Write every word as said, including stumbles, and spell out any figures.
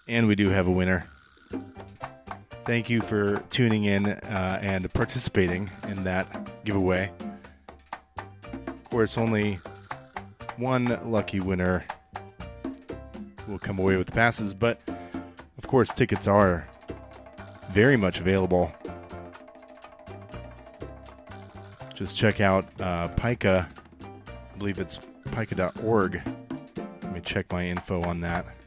And we do have a winner. Thank you for tuning in uh, and participating in that giveaway. Of course, only one lucky winner will come away with the passes, but of course, tickets are very much available. Just check out uh, Pica. I believe it's pica dot org. Let me check my info on that.